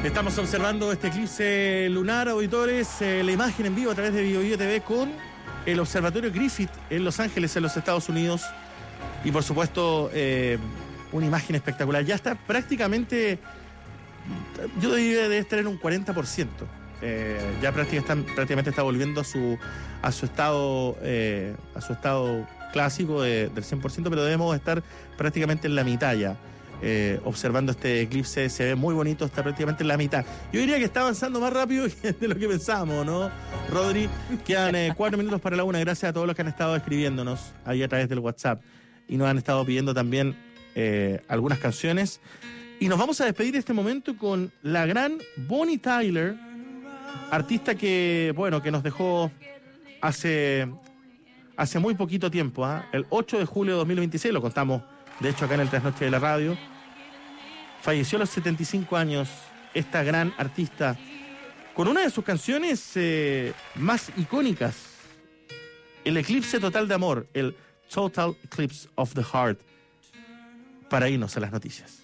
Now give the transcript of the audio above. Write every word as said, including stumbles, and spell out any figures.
Estamos observando este eclipse lunar, auditores, eh, la imagen en vivo a través de BioBio T V con el Observatorio Griffith en Los Ángeles, en los Estados Unidos. Y por supuesto, eh, una imagen espectacular. Ya está prácticamente, yo diría debe estar en un cuarenta por ciento. Eh, ya prácticamente está, prácticamente está volviendo a su, a su estado eh, a su estado clásico de, del cien por ciento, pero debemos estar prácticamente en la mitad ya. Eh, observando este eclipse, se ve muy bonito, está prácticamente en la mitad. Yo diría que está avanzando más rápido de lo que pensábamos, ¿no, Rodri? Quedan eh, cuatro minutos para la una. Gracias a todos los que han estado escribiéndonos ahí a través del WhatsApp y nos han estado pidiendo también eh, algunas canciones. Y nos vamos a despedir este momento con la gran Bonnie Tyler, artista que, bueno, que nos dejó hace, hace muy poquito tiempo, ¿eh? El ocho de julio de dos mil veintiséis, lo contamos de hecho acá en el Trasnoche de la Radio. Falleció a los setenta y cinco años esta gran artista con una de sus canciones eh, más icónicas, el eclipse total de amor, el Total Eclipse of the Heart, para irnos a las noticias.